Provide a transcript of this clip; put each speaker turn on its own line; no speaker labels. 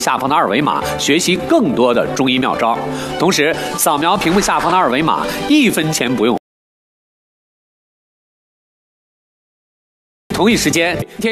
下方的二维码学习更多的中医妙招，同时扫描屏幕下方的二维码，1分钱不用。同一时间。